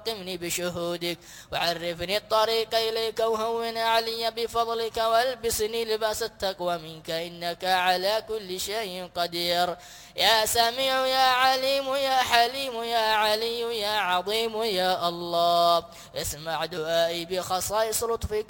وأقمني بشهودك وعرفني الطريق إليك وهون علي بفضلك والبسني لباس التقوى منك إنك على كل شيء قدير. يا سميع يا عليم يا حليم يا علي يا عظيم يا الله، اسمع دعائي بخصائص لطفك